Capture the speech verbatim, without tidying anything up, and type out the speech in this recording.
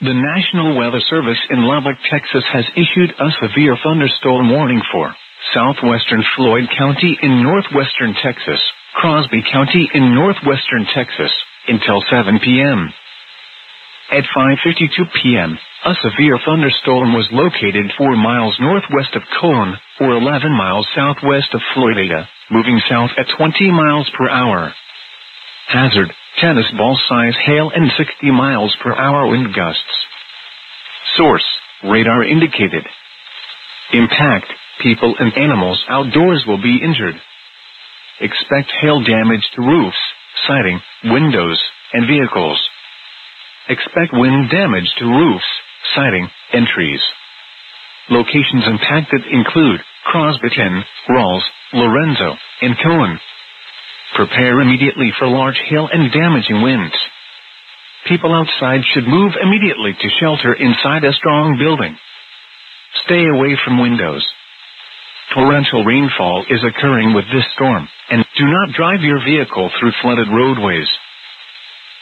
The National Weather Service in Lubbock, Texas has issued a severe thunderstorm warning for southwestern Floyd County in northwestern Texas, Crosby County in northwestern Texas, until seven p m At five fifty-two p m, a severe thunderstorm was located four miles northwest of Colon, or eleven miles southwest of Floydada, moving south at twenty miles per hour. Hazard, tennis ball size hail and sixty miles per hour wind gusts. Source, radar indicated. Impact, people and animals outdoors will be injured. Expect hail damage to roofs, siding, windows, and vehicles. Expect wind damage to roofs, siding, and trees. Locations impacted include Crosbyton, Rawls, Lorenzo, and Cohen. Prepare immediately for large hail and damaging winds. People outside should move immediately to shelter inside a strong building. Stay away from windows. Torrential rainfall is occurring with this storm, and do not drive your vehicle through flooded roadways.